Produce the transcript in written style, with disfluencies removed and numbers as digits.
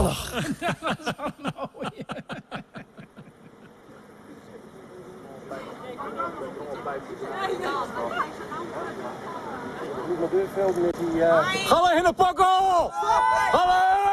Zalig. Dat was wel mooi. Ga maar in de pakkel! Ga maar!